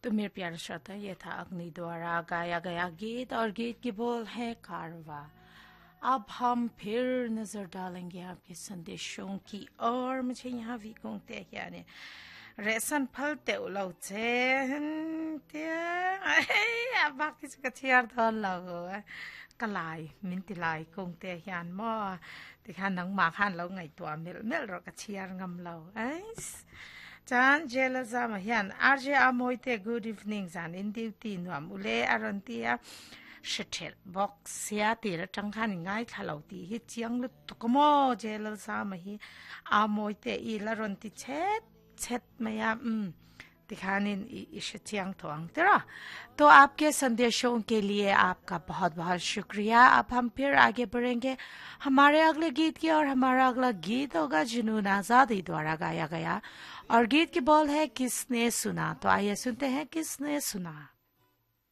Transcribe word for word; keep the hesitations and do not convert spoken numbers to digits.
तो मेरे प्यारे श्रोता, ये था अग्नि द्वारा गाया गया गीत और गीत की बोल है कारवा। अब हम फिर नजर डालेंगे आपके संदेशों की और मुझे यहाँ भी घूमते यानी रेसन फलते उलौचे अब बाकी से कचियार धन लगो कलाई मिंतिलाई घूमते यान मो दिखा नंग माखान लो ngày tua mil mil ro kचियार ngam low Chan jela zama hian arje amoite good evening zan in duty nuam ule arantia shetel box ya tira tangkhan ngai thalauti hi chiang lu tukmo jela zama hi amoite i la ronti chet chet maya um दिखाने इस Chiang थोंग तेरा तो आपके संदेशों के लिए आपका बहुत बहुत शुक्रिया। अब हम फिर आगे बढ़ेंगे हमारे अगले गीत की और हमारा अगला गीत होगा जुनून आजादी द्वारा गाया गया और गीत की बोल है किसने सुना। तो आइए सुनते हैं किसने सुना।